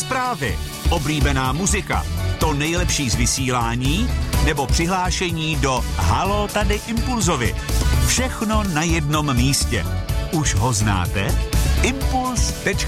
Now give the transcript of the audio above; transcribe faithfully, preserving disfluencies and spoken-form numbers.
zprávy, oblíbená muzika, to nejlepší z vysílání nebo přihlášení do Haló tady Impulzovi. Všechno na jednom místě. Už ho znáte? impuls tečka